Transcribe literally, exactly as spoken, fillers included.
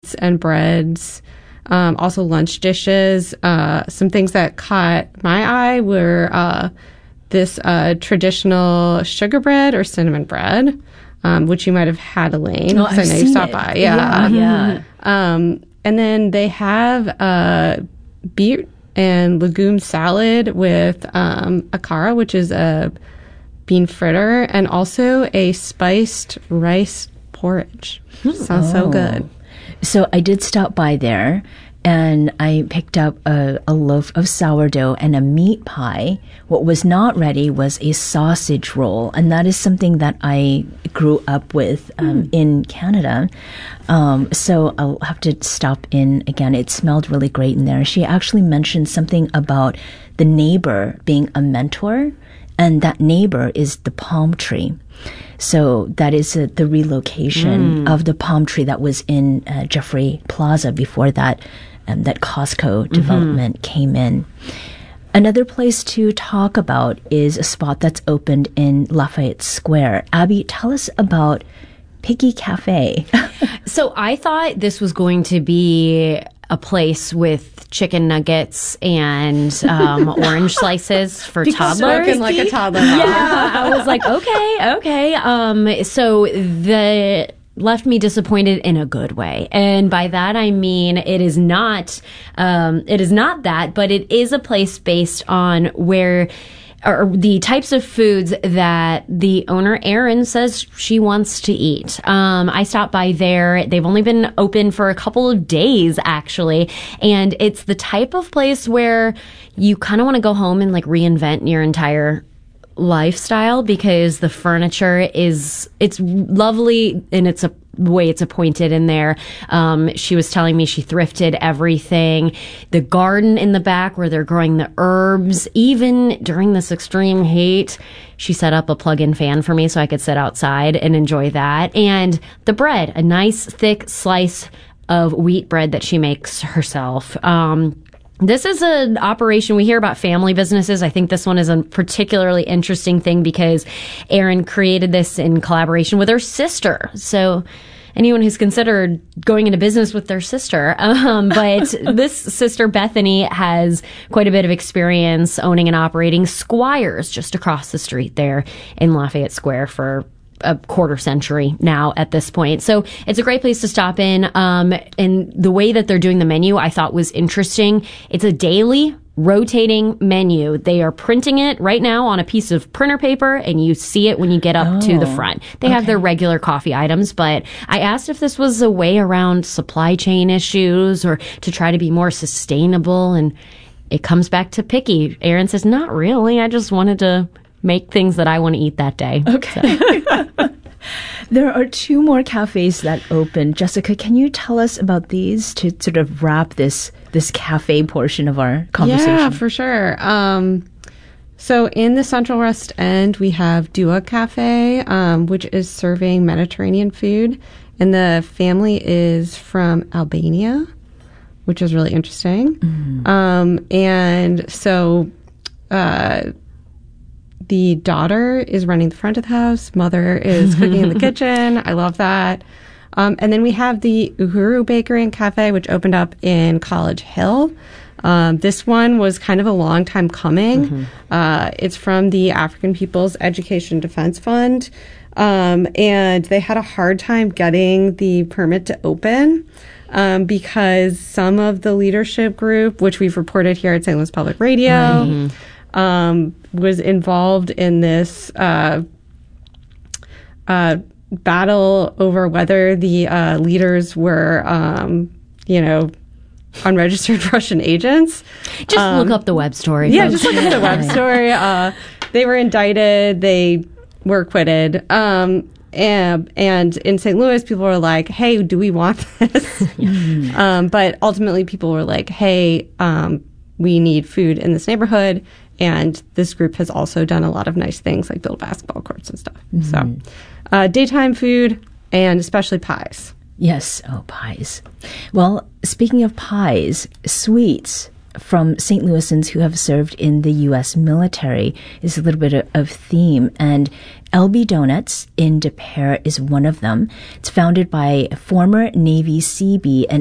sweets and breads. Um, also lunch dishes. Uh, some things that caught my eye were uh, this uh, traditional sugar bread or cinnamon bread, um, which you might have had, Elaine. Oh, I've I know you stopped it. by. Yeah. Yeah. yeah. Um, and then they have uh, beet and legume salad with um, akara, which is a bean fritter, and also a spiced rice porridge. Sounds oh. so good. So I did stop by there, and I picked up a, a loaf of sourdough and a meat pie. What was not ready was a sausage roll, and that is something that I grew up with um, mm. in Canada. Um, so I'll have to stop in again. It smelled really great in there. She actually mentioned something about the neighbor being a mentor, and that neighbor is the palm tree. So that is uh, the relocation mm. of the palm tree that was in uh, Jeffrey Plaza before that um, that Costco mm-hmm. development came in. Another place to talk about is a spot that's opened in Lafayette Square. Abby, tell us about Piggy Cafe. So I thought this was going to be a place with chicken nuggets and um, orange slices for toddlers. Spoken like a toddler. Yeah, I was like, okay, okay. Um, so the left me disappointed in a good way, and by that I mean it is not, um, it is not that, but it is a place based on where. Or the types of foods that the owner, Erin, says she wants to eat. Um, I stopped by there. They've only been open for a couple of days, actually. And it's the type of place where you kind of want to go home and like reinvent your entire lifestyle, because the furniture is, it's lovely and it's a way it's appointed in there. Um, she was telling me she thrifted everything. The garden in the back where they're growing the herbs, even during this extreme heat, she set up a plug-in fan for me so I could sit outside and enjoy that. And the bread, a nice thick slice of wheat bread that she makes herself. Um, This is an operation, we hear about family businesses. I think this one is a particularly interesting thing because Erin created this in collaboration with her sister. So anyone who's considered going into business with their sister. Um, but this sister, Bethany, has quite a bit of experience owning and operating Squires just across the street there in Lafayette Square for a quarter century now at this point. So it's a great place to stop in. Um, and the way that they're doing the menu, I thought was interesting. It's a daily rotating menu. They are printing it right now on a piece of printer paper, and you see it when you get up oh, to the front. They okay. have their regular coffee items, but I asked if this was a way around supply chain issues or to try to be more sustainable, and it comes back to picky. Erin says, not really. I just wanted to make things that I want to eat that day. Okay. So. There are two more cafes that open. Jessica, can you tell us about these to sort of wrap this this cafe portion of our conversation? Yeah, for sure. Um, so in the Central West End, we have Dua Cafe, um, which is serving Mediterranean food. And the family is from Albania, which is really interesting. Mm-hmm. Um, and so... Uh, The daughter is running the front of the house. Mother is cooking in the kitchen. I love that. Um, and then we have the Uhuru Bakery and Cafe, which opened up in College Hill. Um, this one was kind of a long time coming. Mm-hmm. Uh, it's from the African People's Education Defense Fund. Um, and they had a hard time getting the permit to open. Um, because some of the leadership group, which we've reported here at Saint Louis Public Radio, mm-hmm. um, was involved in this uh, uh, battle over whether the uh, leaders were, um, you know, unregistered Russian agents. Just um, look up the web story. Yeah, folks. just look up the web story. Uh, they were indicted. They were acquitted. Um, and, and in Saint Louis, people were like, hey, do we want this? yeah. um, but ultimately, people were like, hey, um, we need food in this neighborhood. And this group has also done a lot of nice things like build basketball courts and stuff. Mm-hmm. So uh, daytime food and especially pies. Yes. Oh, pies. Well, speaking of pies, sweets from Saint Louisans who have served in the U S military is a little bit of theme. And L B Donuts in De Pere is one of them. It's founded by former Navy Seabee and